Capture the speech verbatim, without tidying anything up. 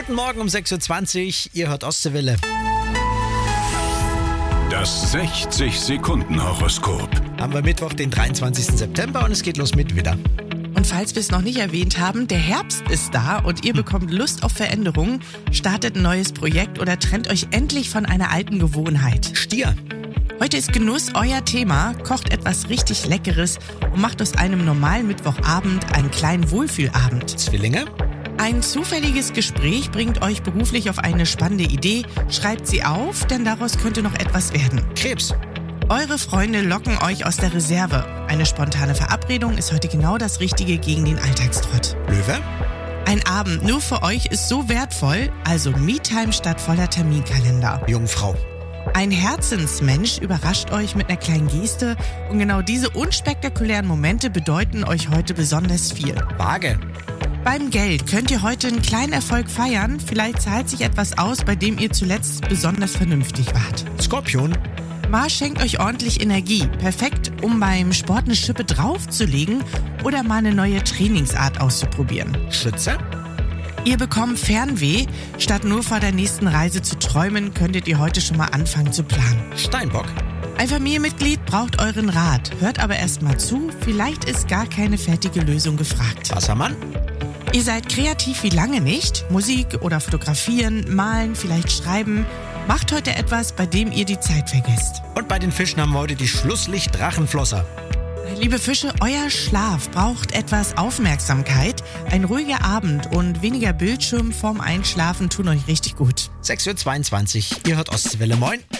Guten Morgen um sechs Uhr zwanzig, ihr hört Ostseewelle. Das sechzig-Sekunden-Horoskop. Haben wir Mittwoch, den dreiundzwanzigsten September und es geht los mit Widder. Und falls wir es noch nicht erwähnt haben, der Herbst ist da und ihr bekommt Lust auf Veränderungen, startet ein neues Projekt oder trennt euch endlich von einer alten Gewohnheit. Stier. Heute ist Genuss euer Thema, kocht etwas richtig Leckeres und macht aus einem normalen Mittwochabend einen kleinen Wohlfühlabend. Zwillinge. Ein zufälliges Gespräch bringt euch beruflich auf eine spannende Idee, schreibt sie auf, denn daraus könnte noch etwas werden. Krebs. Eure Freunde locken euch aus der Reserve. Eine spontane Verabredung ist heute genau das Richtige gegen den Alltagstrott. Löwe. Ein Abend nur für euch ist so wertvoll, also Me-Time statt voller Terminkalender. Jungfrau. Ein Herzensmensch überrascht euch mit einer kleinen Geste und genau diese unspektakulären Momente bedeuten euch heute besonders viel. Waage. Beim Geld könnt ihr heute einen kleinen Erfolg feiern, vielleicht zahlt sich etwas aus, bei dem ihr zuletzt besonders vernünftig wart. Skorpion. Mars schenkt euch ordentlich Energie, perfekt, um beim Sport eine Schippe draufzulegen oder mal eine neue Trainingsart auszuprobieren. Schütze. Ihr bekommt Fernweh, statt nur vor der nächsten Reise zu träumen, könntet ihr heute schon mal anfangen zu planen. Steinbock. Ein Familienmitglied braucht euren Rat, hört aber erst mal zu, vielleicht ist gar keine fertige Lösung gefragt. Wassermann. Ihr seid kreativ wie lange nicht, Musik oder Fotografieren, Malen, vielleicht Schreiben. Macht heute etwas, bei dem ihr die Zeit vergesst. Und bei den Fischen haben wir heute die Schlusslicht-Drachenflosser. Liebe Fische, euer Schlaf braucht etwas Aufmerksamkeit. Ein ruhiger Abend und weniger Bildschirm vorm Einschlafen tun euch richtig gut. sechs Uhr zweiundzwanzig, ihr hört Ostseewelle, moin.